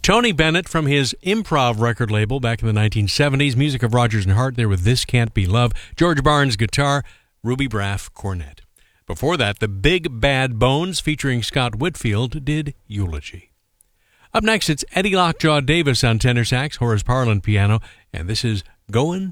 Tony Bennett from his Improv record label back in the 1970s. Music of Rodgers and Hart there with This Can't Be Love. George Barnes guitar, Ruby Braff cornet. Before that, the Big Bad Bones featuring Scott Whitfield did Eulogy. Up next, it's Eddie Lockjaw Davis on tenor sax, Horace Parlan piano, and this is Goin'